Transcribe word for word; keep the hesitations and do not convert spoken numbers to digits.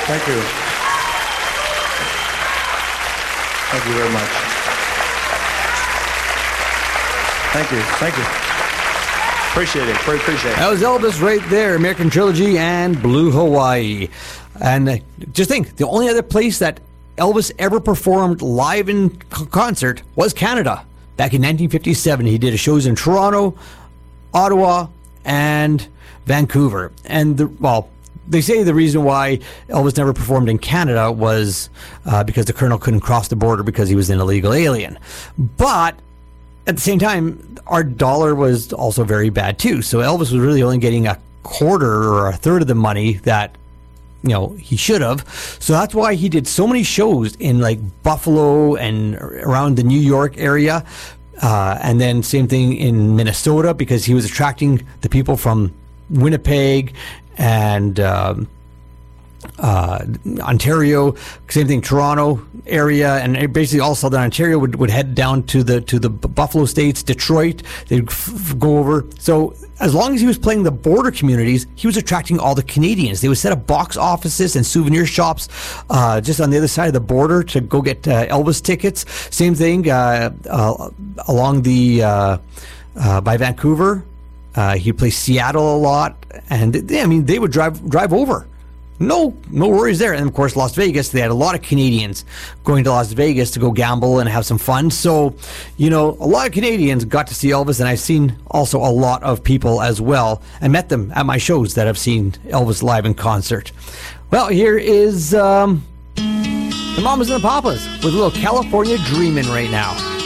Thank you. Thank you very much. Thank you. Thank you. Appreciate it. Very appreciate it. That was Elvis right there, American Trilogy and Blue Hawaii. And uh, just think, the only other place that Elvis ever performed live in c- concert was Canada. Back in nineteen fifty-seven, he did shows in Toronto, Ottawa, and Vancouver. And, the, well, they say the reason why Elvis never performed in Canada was uh, because the Colonel couldn't cross the border because he was an illegal alien. But at the same time, our dollar was also very bad too. So Elvis was really only getting a quarter or a third of the money that, you know, he should have. So that's why he did so many shows in like Buffalo and around the New York area. Uh, and then same thing in Minnesota, because he was attracting the people from Winnipeg and um, uh, Ontario, same thing, Toronto area, and basically all Southern Ontario would, would head down to the to the Buffalo States, Detroit. They'd f- f- go over. So as long as he was playing the border communities, he was attracting all the Canadians. They would set up box offices and souvenir shops uh, just on the other side of the border to go get uh, Elvis tickets. Same thing uh, uh, along the uh, uh, by Vancouver. Uh, he played Seattle a lot, and they, I mean they would drive drive over. No, no worries there. And of course, Las Vegas, they had a lot of Canadians going to Las Vegas to go gamble and have some fun. So, you know, a lot of Canadians got to see Elvis, and I've seen also a lot of people as well, and met them at my shows that have seen Elvis live in concert. Well, here is um, the Mamas and the Papas with a little California Dreamin' right now.